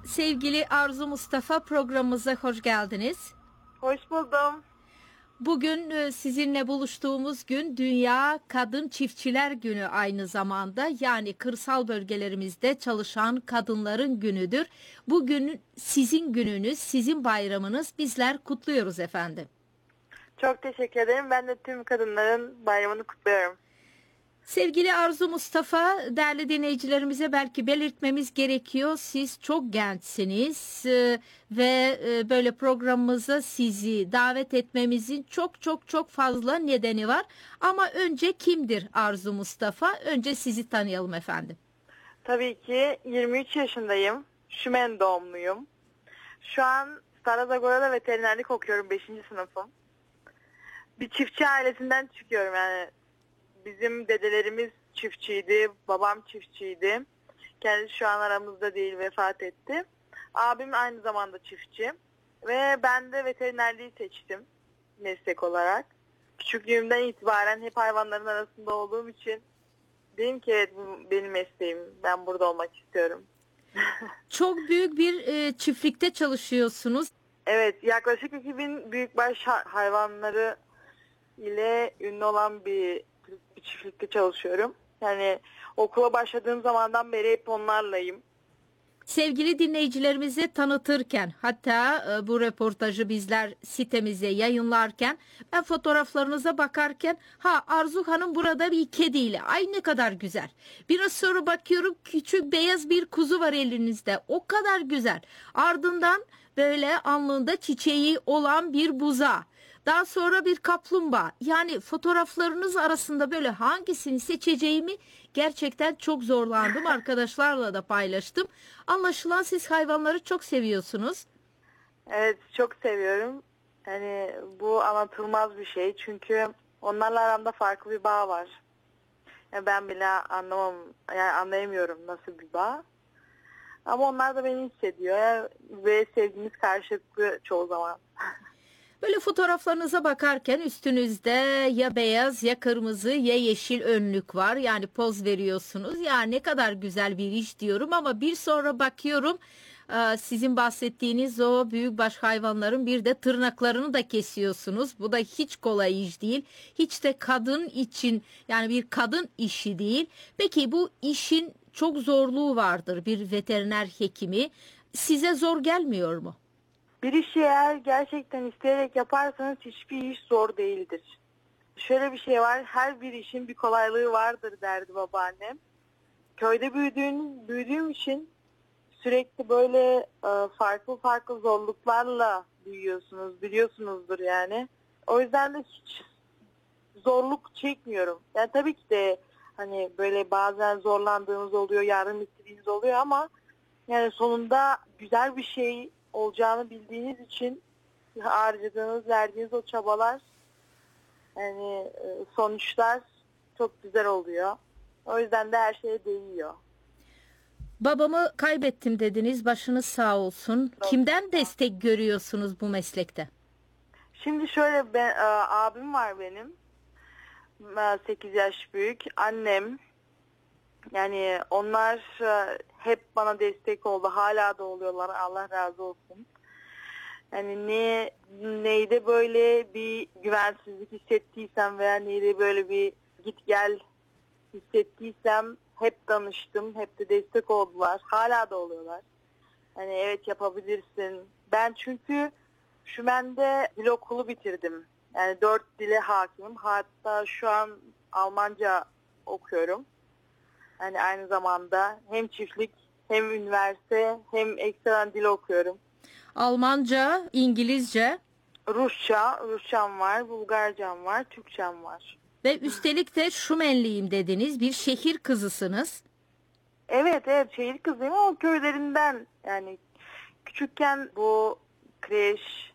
Sevgili Arzu Mustafa, programımıza hoş geldiniz. Hoş buldum. Bugün sizinle buluştuğumuz gün Dünya Kadın Çiftçiler Günü aynı zamanda. Yani kırsal bölgelerimizde çalışan kadınların günüdür. Bugün sizin gününüz, sizin bayramınız. Bizler kutluyoruz efendim. Çok teşekkür ederim. Ben de tüm kadınların bayramını kutluyorum. Sevgili Arzu Mustafa, değerli dinleyicilerimize belki belirtmemiz gerekiyor. Siz çok gençsiniz ve böyle programımıza sizi davet etmemizin çok fazla nedeni var. Ama önce kimdir Arzu Mustafa? Önce sizi tanıyalım efendim. Tabii ki 23 yaşındayım. Şümen doğumluyum. Şu an Stara Zagora'da veterinerlik okuyorum, 5. sınıfım. Bir çiftçi ailesinden çıkıyorum yani. Bizim dedelerimiz çiftçiydi, babam çiftçiydi. Kendisi şu an aramızda değil, vefat etti. Abim aynı zamanda çiftçi ve ben de veterinerliği seçtim meslek olarak. Küçüklüğümden itibaren hep hayvanların arasında olduğum için dedim ki evet, bu benim mesleğim, ben burada olmak istiyorum. Çok büyük bir çiftlikte çalışıyorsunuz. Evet, yaklaşık 2000 büyükbaş hayvanları ile ünlü olan bir çiftlikte çalışıyorum. Yani okula başladığım zamandan beri hep onlarlayım. Sevgili dinleyicilerimize tanıtırken, hatta bu röportajı bizler sitemize yayınlarken ben fotoğraflarınıza bakarken Arzu Hanım burada bir kediyle, ay ne kadar güzel. Biraz sonra bakıyorum küçük beyaz bir kuzu var elinizde, o kadar güzel. Ardından böyle alnında çiçeği olan bir buza. Daha sonra bir kaplumbağa. Yani fotoğraflarınız arasında böyle hangisini seçeceğimi gerçekten çok zorlandım. Arkadaşlarla da paylaştım. Anlaşılan siz hayvanları çok seviyorsunuz. Evet, çok seviyorum. Yani bu anlatılmaz bir şey. Çünkü onlarla aramda farklı bir bağ var. Yani ben bile anlayamıyorum nasıl bir bağ. Ama onlar da beni hissediyor ve sevgimiz karşılıklı çoğu zaman. Böyle fotoğraflarınıza bakarken üstünüzde ya beyaz ya kırmızı ya yeşil önlük var. Yani poz veriyorsunuz. Ya ne kadar güzel bir iş diyorum ama bir sonra bakıyorum sizin bahsettiğiniz o büyükbaş hayvanların bir de tırnaklarını da kesiyorsunuz. Bu da hiç kolay iş değil. Hiç de kadın için yani bir kadın işi değil. Peki bu işin çok zorluğu vardır bir veteriner hekimi. Size zor gelmiyor mu? Bir işi eğer gerçekten isteyerek yaparsanız hiçbir iş zor değildir. Şöyle bir şey var, her bir işin bir kolaylığı vardır derdi babaannem. Köyde büyüdüğüm için sürekli böyle farklı zorluklarla büyüyorsunuz, biliyorsunuzdur yani. O yüzden de hiç zorluk çekmiyorum. Yani tabii ki de hani böyle bazen zorlandığınız oluyor, yardım istediğiniz oluyor ama yani sonunda güzel bir şey olacağını bildiğiniz için harcadığınız, verdiğiniz o çabalar yani sonuçlar çok güzel oluyor. O yüzden de her şeye değiyor. Babamı kaybettim dediniz. Başınız sağ olsun. Kimden destek görüyorsunuz bu meslekte? Şimdi şöyle abim var benim. 8 yaş büyük. Annem. Yani onlar hep bana destek oldu. Hala da oluyorlar. Allah razı olsun. Yani neyde böyle bir güvensizlik hissettiysem veya neyde böyle bir git gel hissettiysem hep danıştım. Hep de destek oldular. Hala da oluyorlar. Hani evet yapabilirsin. Ben çünkü Şümen'de dil okulu bitirdim. Yani 4 dile hakimim. Hatta şu an Almanca okuyorum. Yani aynı zamanda hem çiftlik hem üniversite hem ekstradan dil okuyorum. Almanca, İngilizce. Rusçam var, Bulgarcam var, Türkçem var. Ve üstelik de Şumenliyim dediniz. Bir şehir kızısınız. Evet şehir kızıyım ama köylerinden yani küçükken bu kreş,